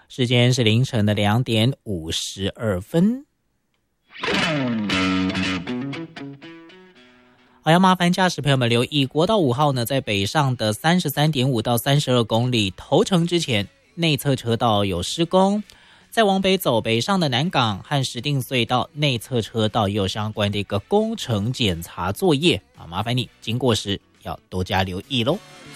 时间是凌晨的2点52分。好，要麻烦驾驶朋友们留意，国道5号呢，在北上的 33.5 到32公里头城之前，内侧车道有施工。再往北走，北上的南港和石碇隧道内侧车道也有相关的一个工程检查作业啊，麻烦你经过时要多加留意咯。